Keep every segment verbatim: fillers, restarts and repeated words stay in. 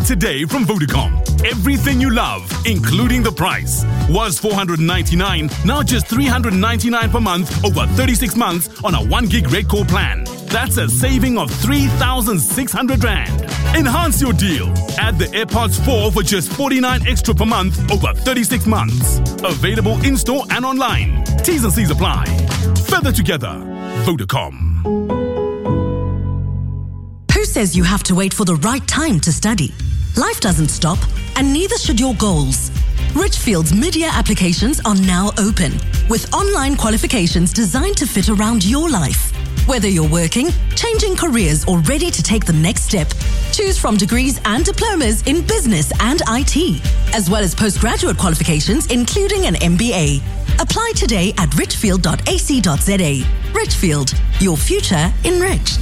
today from Vodacom. Everything you love, including the price. Was four hundred ninety-nine dollars, now just three hundred ninety-nine dollars per month over thirty-six months on a one gig red core plan. That's a saving of three thousand six hundred rand. Enhance your deal. Add the AirPods four for just forty-nine extra per month over thirty-six months. Available in-store and online. T's and C's apply. Further together. Vodacom. Who says you have to wait for the right time to study? Life doesn't stop, and neither should your goals. Richfield's mid-year applications are now open, with online qualifications designed to fit around your life. Whether you're working, changing careers, or ready to take the next step, choose from degrees and diplomas in business and I T, as well as postgraduate qualifications, including an M B A. Apply today at richfield dot a c dot z a. Richfield, your future enriched.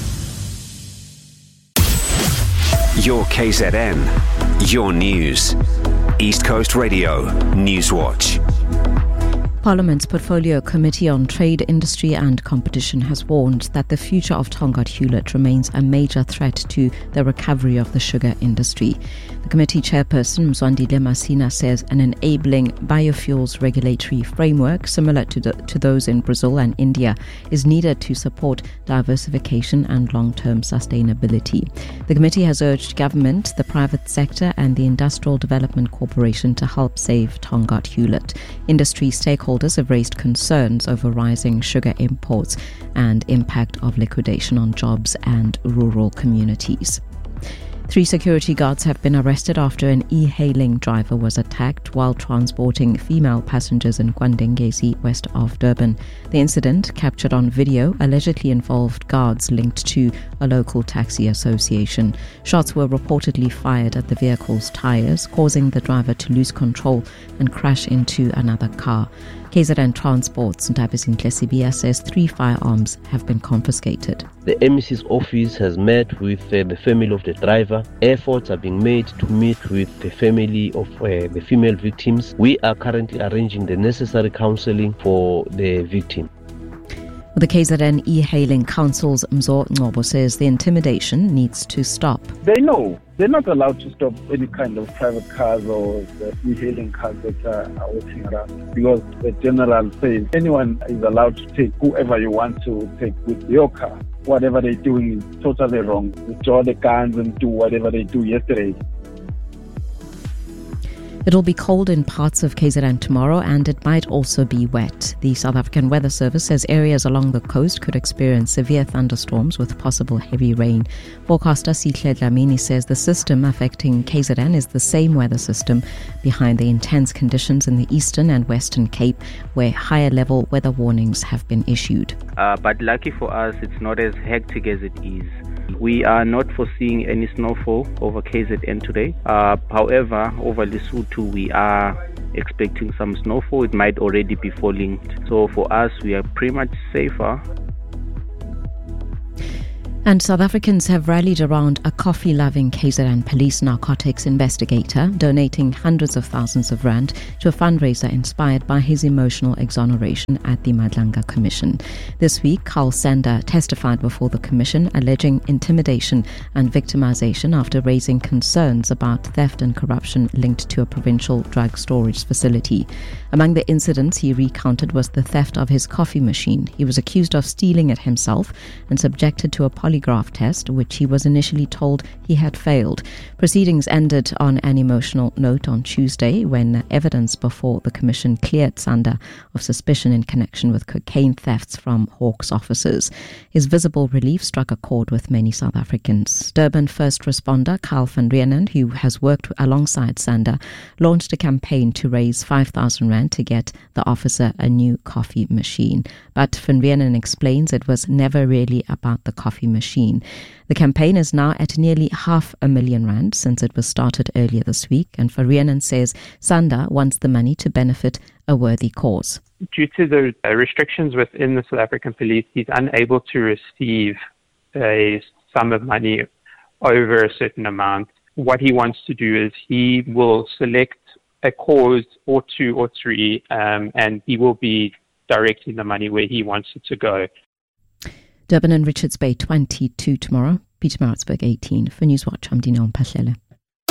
Your K Z N, your news. East Coast Radio, Newswatch. Parliament's Portfolio Committee on Trade, Industry and Competition has warned that the future of Tongaat Hewlett remains a major threat to the recovery of the sugar industry. The committee chairperson, Mzwandile Masina, says an enabling biofuels regulatory framework similar to, the, to those in Brazil and India is needed to support diversification and long-term sustainability. The committee has urged government, the private sector and the Industrial Development Corporation to help save Tongaat Hewlett. Industry stakeholders have raised concerns over rising sugar imports and impact of liquidation on jobs and rural communities. Three security guards have been arrested after an e-hailing driver was attacked while transporting female passengers in Kwandengezi, west of Durban. The incident, captured on video, allegedly involved guards linked to a local taxi association. Shots were reportedly fired at the vehicle's tyres, causing the driver to lose control and crash into another car. K Z N Transport's Ntabisi Ntlesibia says three firearms have been confiscated. The M E C's office has met with uh, the family of the driver. Efforts are being made to meet with the family of uh, the female victims. We are currently arranging the necessary counselling for the victim. The K Z N E-Hailing Council's Mzo Ngobo says the intimidation needs to stop. They know they're not allowed to stop any kind of private cars or the e-hailing cars that are walking around, because the general says anyone is allowed to take whoever you want to take with your car. Whatever they're doing is totally wrong. Withdraw the guns and do whatever they do yesterday. It'll be cold in parts of K Z N tomorrow, and it might also be wet. The South African Weather Service says areas along the coast could experience severe thunderstorms with possible heavy rain. Forecaster Sihle Dlamini says the system affecting K Z N is the same weather system behind the intense conditions in the Eastern and Western Cape, where higher level weather warnings have been issued. Uh, but lucky for us, it's not as hectic as it is. We are not foreseeing any snowfall over K Z N today. Uh, however, over Lesotho, we are expecting some snowfall. It might already be falling. So for us, we are pretty much safer. And South Africans have rallied around a coffee-loving K Z N police narcotics investigator, donating hundreds of thousands of rand to a fundraiser inspired by his emotional exoneration at the Madlanga Commission. This week, Carl Sander testified before the Commission, alleging intimidation and victimization after raising concerns about theft and corruption linked to a provincial drug storage facility. Among the incidents he recounted was the theft of his coffee machine. He was accused of stealing it himself and subjected to a polygraph test, which he was initially told he had failed. Proceedings ended on an emotional note on Tuesday when evidence before the Commission cleared Sander of suspicion in connection with cocaine thefts from Hawks officers. His visible relief struck a chord with many South Africans. Durban first responder Carl van Rienen, who has worked alongside Sander, launched a campaign to raise five thousand rand to get the officer a new coffee machine. But van Rienen explains it was never really about the coffee machine. The campaign is now at nearly half a million rand since it was started earlier this week, and van Rienen says Sander wants the money to benefit a worthy cause. Due to the restrictions within the South African police, he's unable to receive a sum of money over a certain amount. What he wants to do is he will select a cause or two or three, um, and he will be directing the money where he wants it to go. Durban and Richards Bay twenty-two tomorrow, Pietermaritzburg eighteen. For Newswatch, I'm Dino Mpahlele.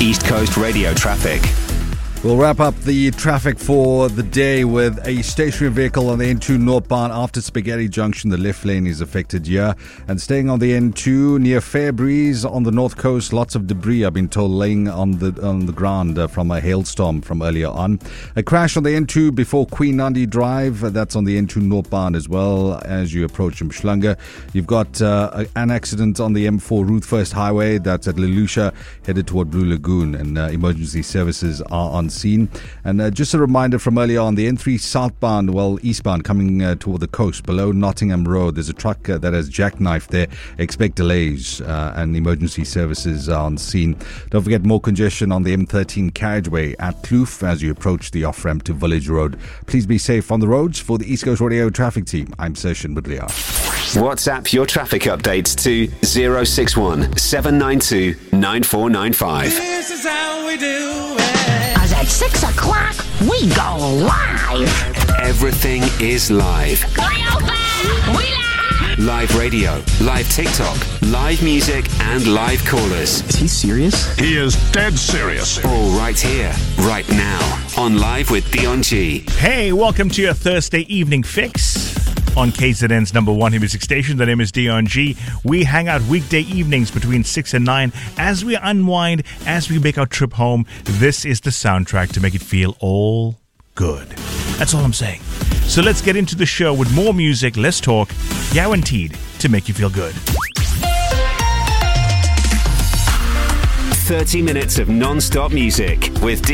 East Coast Radio traffic. We'll wrap up the traffic for the day with a stationary vehicle on the N two northbound after Spaghetti Junction. The left lane is affected here. And staying on the N two near Fairbreeze on the north coast, lots of debris, I've been told, laying on the on the ground uh, from a hailstorm from earlier on. A crash on the N two before Queen Nandi Drive. Uh, that's on the N two northbound as well as you approach Mshlanga. You've got uh, an accident on the M four Route First Highway. That's at Lelusha, headed toward Blue Lagoon. And uh, emergency services are on scene. And uh, just a reminder from earlier on, the N three southbound, well, eastbound, coming uh, toward the coast below Nottingham Road, there's a truck uh, that has jackknifed there. Expect delays uh, and emergency services are on scene. Don't forget more congestion on the M thirteen carriageway at Kloof as you approach the off-ramp to Village Road. Please be safe on the roads. For the East Coast Radio traffic team, I'm Sershin Budliar. WhatsApp your traffic updates to zero six one seven nine two nine four nine five. This is how we do it. As at six o'clock, we go live. Everything is live. We live. Live radio, live TikTok, live music, and live callers. Is he serious? He is dead serious. All right here, right now, on Live with Dion G. Hey, welcome to your Thursday evening fix on K Z N's number one hit music station. The name is Dion G. We hang out weekday evenings between six and nine as we unwind, as we make our trip home. This is the soundtrack to make it feel all good. That's all I'm saying. So let's get into the show with more music, less talk, guaranteed to make you feel good. thirty minutes of non-stop music with